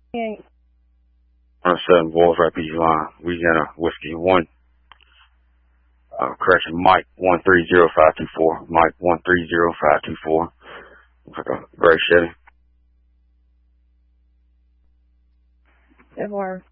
107 Wolves Rapid line, Louisiana Whiskey 1. Correction, Mike 130524. Mike 130524. Looks like a gray Chevy. F-wire.